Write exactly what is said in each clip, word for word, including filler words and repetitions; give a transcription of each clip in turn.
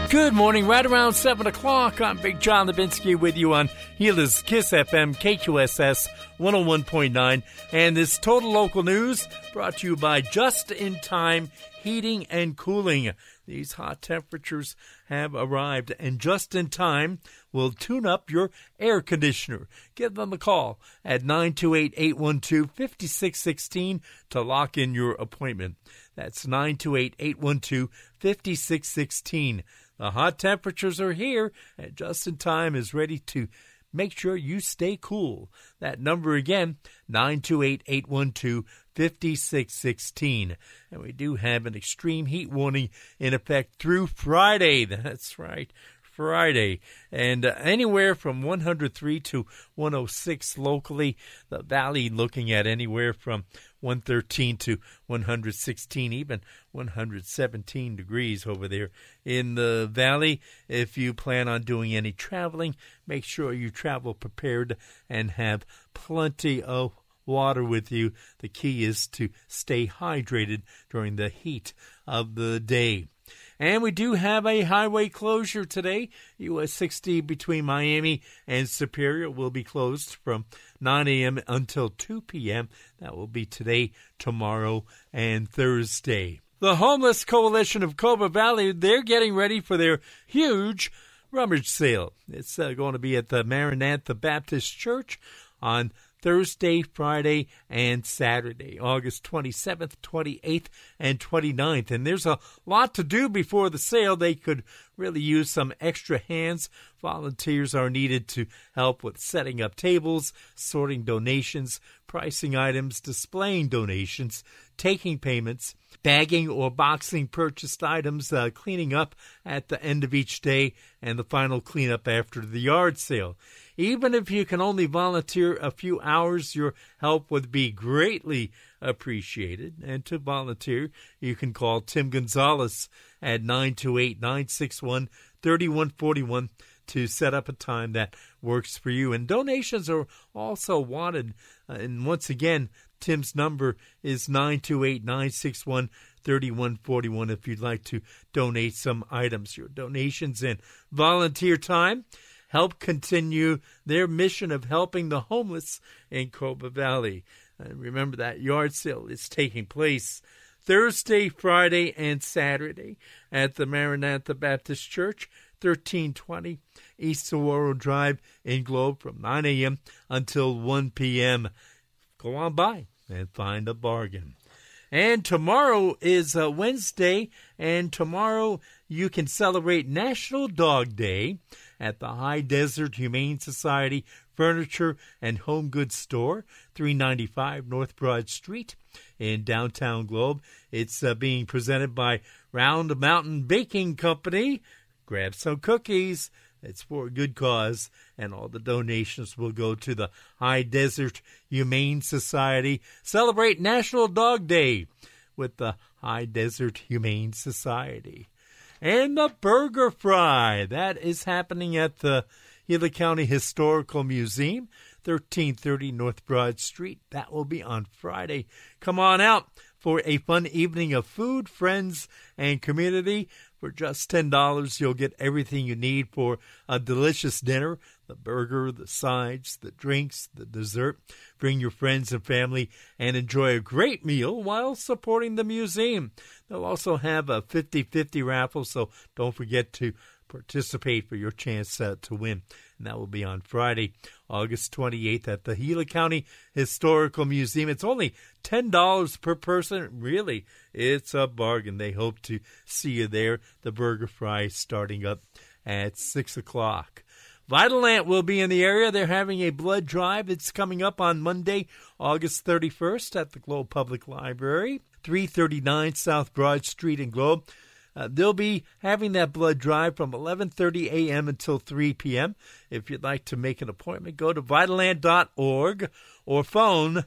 Good morning, right around seven o'clock. I'm Big John Levinsky with you on Gila's Kiss F M, K Q S S one oh one point nine. And this Total Local News brought to you by Just In Time Heating and Cooling. These hot temperatures have arrived, and Just In Time will tune up your air conditioner. Give them a call at nine two eight, eight one two, five six one six to lock in your appointment. That's nine two eight, eight one two, five six one six. The hot temperatures are here, and Just In Time is ready to make sure you stay cool. That number again, nine two eight, eight one two, five six one six. And we do have an extreme heat warning in effect through Friday. That's right, Friday. And uh, anywhere from one hundred three to one oh six locally. The valley looking at anywhere from one thirteen to one hundred sixteen, even one hundred seventeen degrees over there in the valley. If you plan on doing any traveling, make sure you travel prepared and have plenty of water with you. The key is to stay hydrated during the heat of the day. And we do have a highway closure today. U S sixty between Miami and Superior will be closed from nine a.m. until two p.m. That will be today, tomorrow, and Thursday. The Homeless Coalition of Coba Valley, they're getting ready for their huge rummage sale. It's uh, going to be at the Maranatha Baptist Church on Thursday, Friday, and Saturday, August twenty-seventh, twenty-eighth, and twenty-ninth. And there's a lot to do before the sale. They could really use some extra hands. Volunteers are needed to help with setting up tables, sorting donations, pricing items, displaying donations, taking payments, bagging or boxing purchased items, uh, cleaning up at the end of each day, and the final cleanup after the yard sale. Even if you can only volunteer a few hours, your help would be greatly appreciated. And to volunteer, you can call Tim Gonzalez at nine two eight, nine six one, three one four one to set up a time that works for you. And donations are also wanted. Uh, and once again, Tim's number is nine two eight, nine six one, three one four one if you'd like to donate some items. Your donations and volunteer time help continue their mission of helping the homeless in Coba Valley. And remember that yard sale is taking place Thursday, Friday, and Saturday at the Maranatha Baptist Church, thirteen twenty East Saguaro Drive in Globe from nine a.m. until one p.m. Go on by and find a bargain. And tomorrow is uh, Wednesday, and tomorrow you can celebrate National Dog Day at the High Desert Humane Society Furniture and Home Goods Store, three ninety-five North Broad Street in downtown Globe. It's uh, being presented by Round Mountain Baking Company. Grab some cookies. It's for a good cause, and all the donations will go to the High Desert Humane Society. Celebrate National Dog Day with the High Desert Humane Society. And the Burger Fry, that is happening at the Gila County Historical Museum, thirteen thirty North Broad Street. That will be on Friday. Come on out for a fun evening of food, friends, and community. For just ten dollars, you'll get everything you need for a delicious dinner, the burger, the sides, the drinks, the dessert. Bring your friends and family and enjoy a great meal while supporting the museum. They'll also have a fifty-fifty raffle, so don't forget to participate for your chance uh, to win. And that will be on Friday, August twenty-eighth at the Gila County Historical Museum. It's only ten dollars per person. Really, it's a bargain. They hope to see you there. The Burger Fry starting up at six o'clock. Vitalant will be in the area. They're having a blood drive. It's coming up on Monday, August thirty-first at the Globe Public Library, three thirty-nine South Broad Street in Globe. Uh, they'll be having that blood drive from eleven thirty a.m. until three p.m. If you'd like to make an appointment, go to vitalant dot org or phone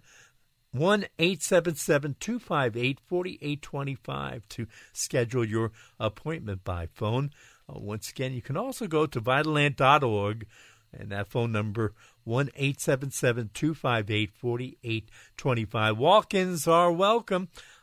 one eight seven seven, two five eight, four eight two five to schedule your appointment by phone. Uh, once again, you can also go to vitalant dot org, and that phone number, one eight seven seven, two five eight, four eight two five. Walk-ins are welcome.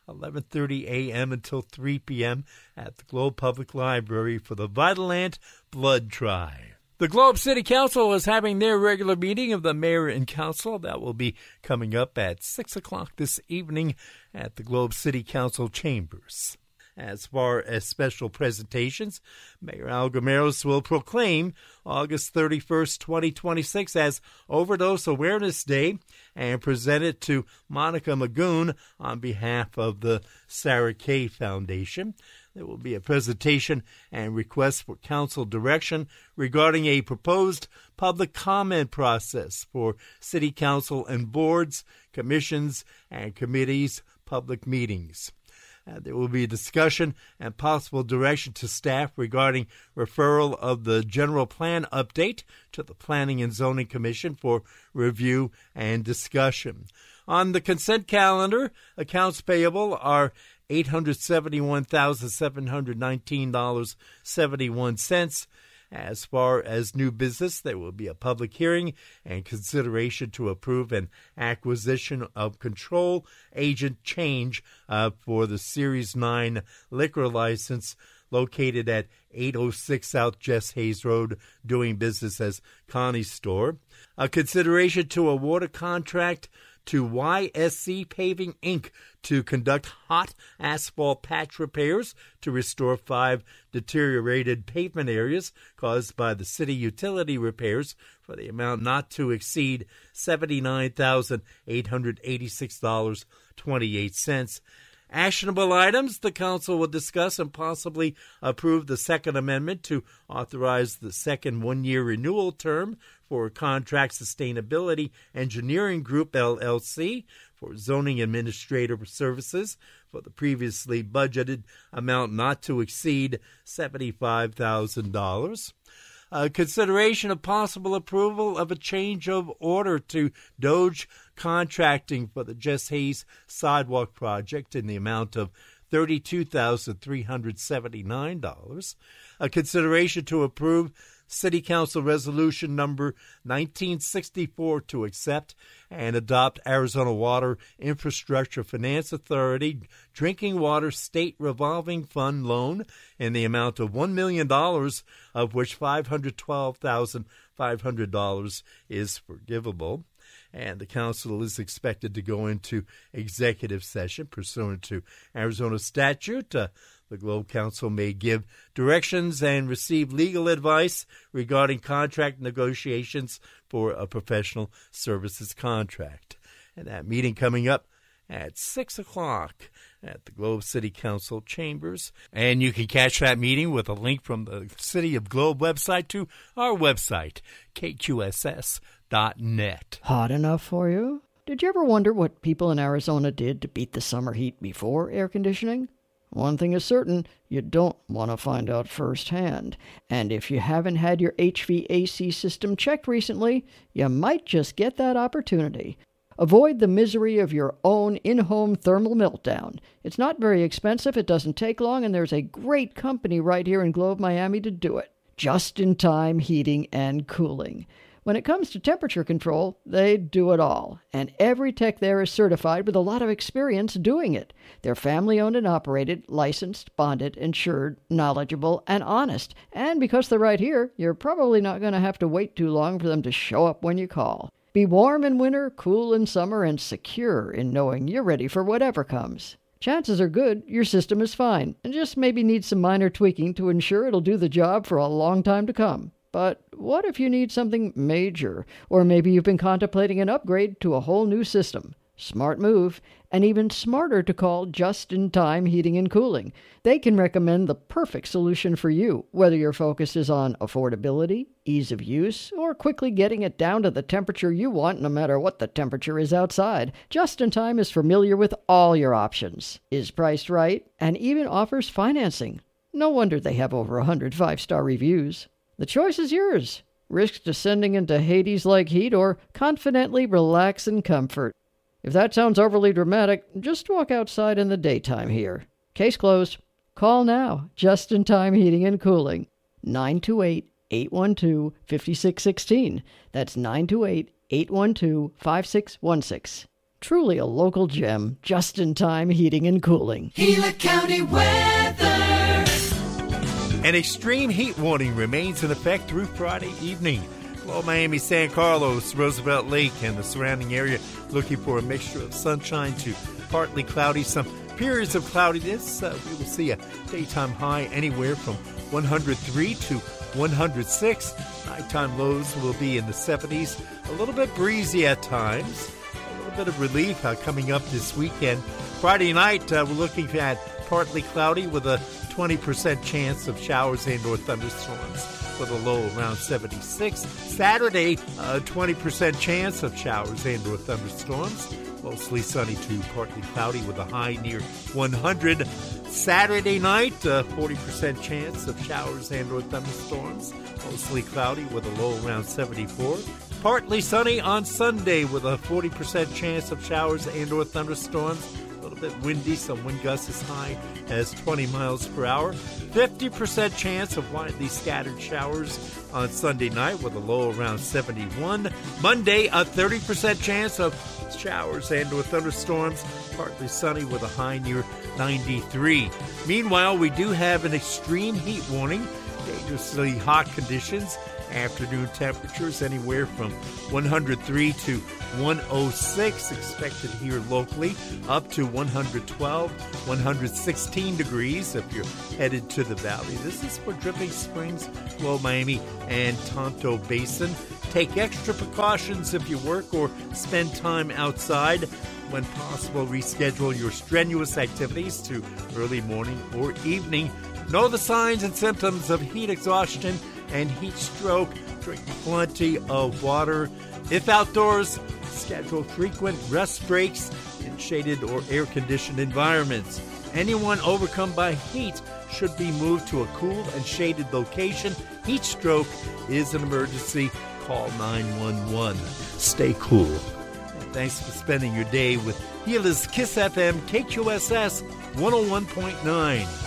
eleven thirty a.m. until three p.m. at the Globe Public Library for the Vitalant Blood Drive. The Globe City Council is having their regular meeting of the mayor and council. That will be coming up at six o'clock this evening at the Globe City Council chambers. As far as special presentations, Mayor Al Gameros will proclaim August thirty-first, twenty twenty-six as Overdose Awareness Day and present it to Monica Magoon on behalf of the Sarah Kay Foundation. There will be a presentation and request for council direction regarding a proposed public comment process for city council and boards, commissions, and committees' public meetings. Uh, there will be a discussion and possible direction to staff regarding referral of the general plan update to the Planning and Zoning Commission for review and discussion. On the consent calendar, accounts payable are eight hundred seventy-one thousand seven hundred nineteen dollars and seventy-one cents. As far as new business, there will be a public hearing and consideration to approve an acquisition of control agent change uh, for the Series nine liquor license located at eight oh six South Jess Hayes Road, doing business as Connie's Store. A consideration to award a contract to Y S C Paving, Incorporated to conduct hot asphalt patch repairs to restore five deteriorated pavement areas caused by the city utility repairs for the amount not to exceed seventy-nine thousand eight hundred eighty-six dollars and twenty-eight cents. Actionable items, the council will discuss and possibly approve the Second Amendment to authorize the second one-year renewal term for Contract Sustainability Engineering Group, L L C, for zoning administrative services for the previously budgeted amount not to exceed seventy-five thousand dollars. Uh, consideration of possible approval of a change of order to Doge Contracting for the Jess Hayes Sidewalk Project in the amount of thirty-two thousand three hundred seventy-nine dollars. A consideration to approve City Council Resolution Number nineteen sixty-four to accept and adopt Arizona Water Infrastructure Finance Authority Drinking Water State Revolving Fund loan in the amount of one million dollars, of which five hundred twelve thousand five hundred dollars is forgivable. And the council is expected to go into executive session pursuant to Arizona statute. Uh, the Globe Council may give directions and receive legal advice regarding contract negotiations for a professional services contract. And that meeting coming up at six o'clock at the Globe City Council chambers. And you can catch that meeting with a link from the City of Globe website to our website, K Q S S dot net. Hot enough for you? Did you ever wonder what people in Arizona did to beat the summer heat before air conditioning? One thing is certain, you don't want to find out firsthand. And if you haven't had your H V A C system checked recently, you might just get that opportunity. Avoid the misery of your own in-home thermal meltdown. It's not very expensive, it doesn't take long, and there's a great company right here in Globe, Miami to do it. Just-in-time heating and cooling. When it comes to temperature control, they do it all, and every tech there is certified with a lot of experience doing it. They're family-owned and operated, licensed, bonded, insured, knowledgeable, and honest. And because they're right here, you're probably not going to have to wait too long for them to show up when you call. Be warm in winter, cool in summer, and secure in knowing you're ready for whatever comes. Chances are good your system is fine, and just maybe needs some minor tweaking to ensure it'll do the job for a long time to come. But what if you need something major? Or maybe you've been contemplating an upgrade to a whole new system. Smart move, and even smarter to call Just-in-Time Heating and Cooling. They can recommend the perfect solution for you, whether your focus is on affordability, ease of use, or quickly getting it down to the temperature you want no matter what the temperature is outside. Just-in-Time is familiar with all your options, is priced right, and even offers financing. No wonder they have over one hundred five-star reviews. The choice is yours. Risk descending into Hades-like heat or confidently relax in comfort. If that sounds overly dramatic, just walk outside in the daytime here. Case closed. Call now. Just-in-Time Heating and Cooling. nine two eight, eight one two, five six one six. That's nine two eight, eight one two, five six one six. Truly a local gem, just-in-time heating and cooling. Gila County weather. An extreme heat warning remains in effect through Friday evening. Well, Miami, San Carlos, Roosevelt Lake, and the surrounding area looking for a mixture of sunshine to partly cloudy. Some periods of cloudiness. Uh, we will see a daytime high anywhere from one hundred three to one hundred six. Nighttime lows will be in the seventies. A little bit breezy at times. A little bit of relief uh, coming up this weekend. Friday night, uh, we're looking at partly cloudy with a twenty percent chance of showers and or thunderstorms with a low around seventy-six. Saturday, a twenty percent chance of showers and or thunderstorms. Mostly sunny to partly cloudy with a high near one hundred. Saturday night, a forty percent chance of showers and or thunderstorms. Mostly cloudy with a low around seventy-four. Partly sunny on Sunday with a forty percent chance of showers and or thunderstorms. A little bit windy, some wind gusts as high as twenty miles per hour. fifty percent chance of widely scattered showers on Sunday night with a low around seventy-one. Monday, a thirty percent chance of showers and or thunderstorms. Partly sunny with a high near ninety-three. Meanwhile, we do have an extreme heat warning. Dangerously hot conditions. Afternoon temperatures anywhere from one hundred three to one hundred six expected here locally, up to one hundred twelve, one hundred sixteen degrees if you're headed to the valley. This is for Dripping Springs, Low Miami, and Tonto Basin. Take extra precautions if you work or spend time outside. When possible, reschedule your strenuous activities to early morning or evening. Know the signs and symptoms of heat exhaustion and heat stroke. Drink plenty of water. If outdoors, schedule frequent rest breaks in shaded or air-conditioned environments. Anyone overcome by heat should be moved to a cool and shaded location. Heat stroke is an emergency. Call nine one one. Stay cool. And thanks for spending your day with Gila's Kiss F M K Q S S one oh one point nine.